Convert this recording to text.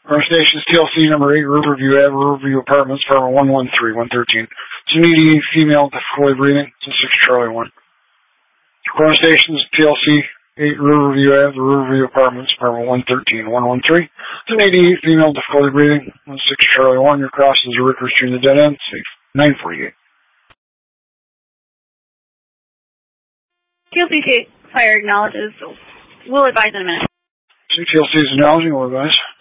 Our station is TLC number 8, Riverview Ave, Riverview Apartments, apartment 113, 113. It's a needy female, difficulty breathing. It's a 6 Charlie 1. Our station is TLC 8, Riverview Ave, Riverview Apartments, apartment 113, 113. It's an 88 female, difficulty breathing. 6 Charlie 1. Your cross is Ricker Street, the dead end, safe. 948. TLC fire acknowledges. We'll advise in a minute. TLC is acknowledging, we'll advise.